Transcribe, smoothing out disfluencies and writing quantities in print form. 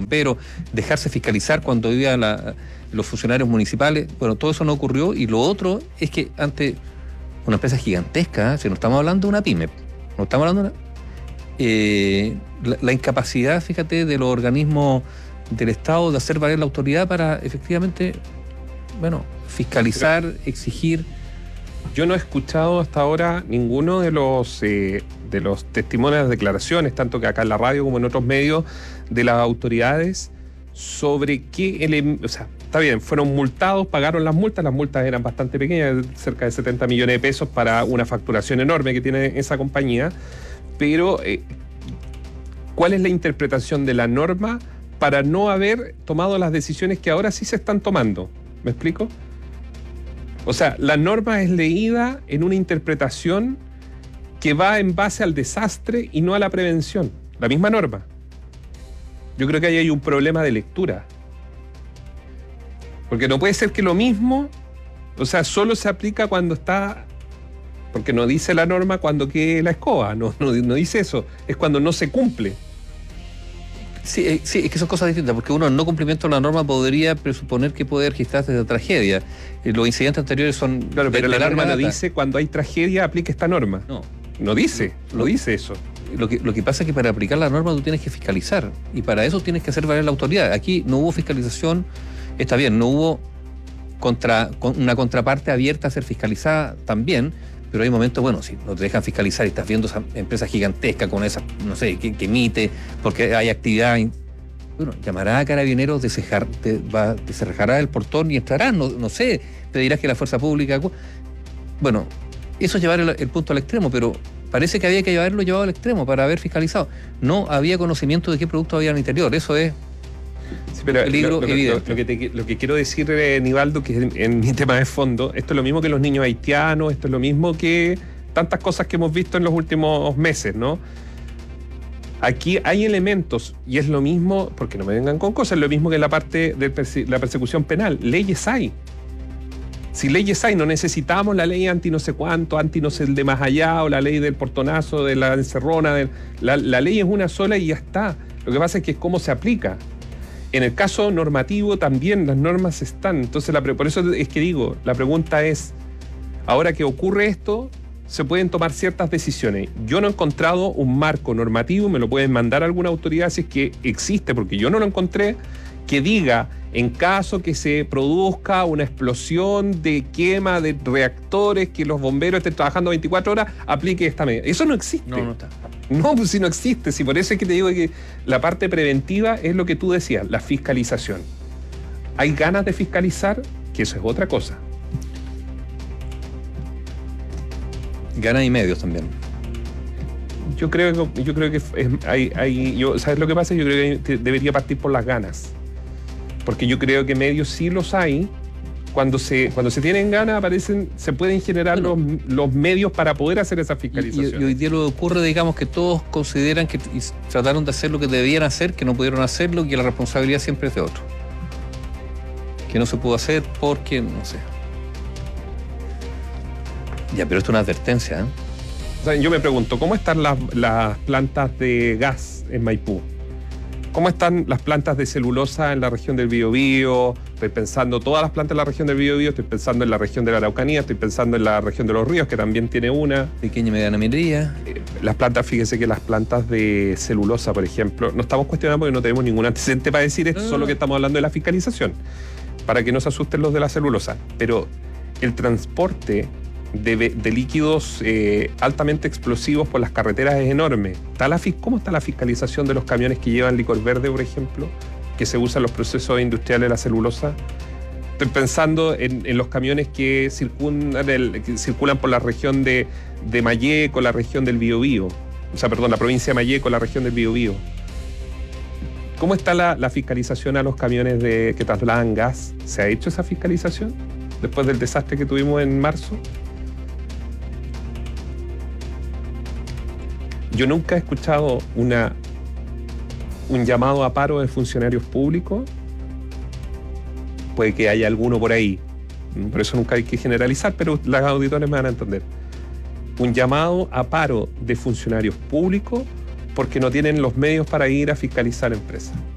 bomberos, dejarse fiscalizar cuando iban los funcionarios municipales. Bueno, todo eso no ocurrió. Y lo otro es que ante una empresa gigantesca, si no estamos hablando de una pyme, no estamos hablando de la incapacidad, fíjate, de los organismos del Estado de hacer valer la autoridad para efectivamente, fiscalizar, exigir. Yo no he escuchado hasta ahora ninguno de los testimonios, declaraciones, tanto que acá en la radio como en otros medios, de las autoridades sobre qué, está bien, fueron multados, pagaron las multas eran bastante pequeñas, cerca de 70 millones de pesos para una facturación enorme que tiene esa compañía, pero ¿cuál es la interpretación de la norma para no haber tomado las decisiones que ahora sí se están tomando? ¿Me explico? O sea, la norma es leída en una interpretación que va en base al desastre y no a la prevención. La misma norma. Yo creo que ahí hay un problema de lectura. Porque no puede ser que lo mismo, solo se aplica cuando está, porque no dice la norma cuando quede la escoba, no dice eso, es cuando no se cumple. Sí, es que son cosas distintas, porque uno en no cumplimiento de la norma podría presuponer que puede registrarse de tragedia. Los incidentes anteriores son... Claro, pero la norma no dice cuando hay tragedia aplique esta norma. No dice eso. Lo que pasa es que para aplicar la norma tú tienes que fiscalizar, y para eso tienes que hacer valer la autoridad. Aquí no hubo fiscalización, está bien, no hubo una contraparte abierta a ser fiscalizada también, pero hay momentos, si no te dejan fiscalizar y estás viendo esa empresa gigantesca con esa, que emite, porque hay actividad, llamará a Carabineros, cerrará el portón y entrarán, no sé, te dirás que la fuerza pública... Eso es llevar el punto al extremo, pero parece que había que haberlo llevado al extremo para haber fiscalizado. No había conocimiento de qué producto había en el interior, eso es... Sí, pero lo que quiero decir, Nivaldo, que en mi tema de fondo, esto es lo mismo que los niños haitianos, esto es lo mismo que tantas cosas que hemos visto en los últimos meses, ¿no? Aquí hay elementos, y es lo mismo, porque no me vengan con cosas, es lo mismo que la parte de la persecución penal. Leyes hay. Si leyes hay, no necesitamos la ley anti no sé cuánto, anti no sé el de más allá, o la ley del portonazo, de la encerrona. La ley es una sola y ya está. Lo que pasa es que es cómo se aplica. En el caso normativo también las normas están. Entonces, por eso es que digo, la pregunta es, ahora que ocurre esto, se pueden tomar ciertas decisiones. Yo no he encontrado un marco normativo, me lo pueden mandar alguna autoridad si es que existe, porque yo no lo encontré, que diga, en caso que se produzca una explosión de quema de reactores, que los bomberos estén trabajando 24 horas, aplique esta medida. Eso no existe. No está. No, pues si no existe. Si por eso es que te digo que la parte preventiva es lo que tú decías, la fiscalización. Hay ganas de fiscalizar, que eso es otra cosa. Ganas y medios también. Yo creo que ¿sabes lo que pasa? Yo creo que debería partir por las ganas. Porque yo creo que medios sí los hay. Cuando se tienen ganas, se pueden generar los medios para poder hacer esa fiscalización. Y hoy día lo que ocurre, digamos, que todos consideran que trataron de hacer lo que debían hacer, que no pudieron hacerlo, y que la responsabilidad siempre es de otro. Que no se pudo hacer porque, no sé. Ya, pero esto es una advertencia, ¿eh? O sea, yo me pregunto, ¿cómo están las plantas de gas en Maipú? ¿Cómo están las plantas de celulosa en la región del Biobío? Estoy pensando todas las plantas en la región del Biobío, estoy pensando en la región de la Araucanía, estoy pensando en la región de los ríos, que también tiene una. Pequeña y mediana minería. Las plantas, fíjese que las plantas de celulosa, por ejemplo, no estamos cuestionando porque no tenemos ningún antecedente para decir esto, solo que estamos hablando de la fiscalización, para que no se asusten los de la celulosa. Pero el transporte de líquidos altamente explosivos por las carreteras es enorme. ¿Cómo está la fiscalización de los camiones que llevan licor verde, por ejemplo, que se usan en los procesos industriales de la celulosa? Estoy pensando en los camiones que circulan por la región de Mayé con la región del Biobío. La provincia de Mayé con la región del Biobío. ¿Cómo está la fiscalización a los camiones que trasladan gas? ¿Se ha hecho esa fiscalización después del desastre que tuvimos en marzo? Yo nunca he escuchado un llamado a paro de funcionarios públicos. Puede que haya alguno por ahí, por eso nunca hay que generalizar, pero los auditores me van a entender. Un llamado a paro de funcionarios públicos porque no tienen los medios para ir a fiscalizar empresas.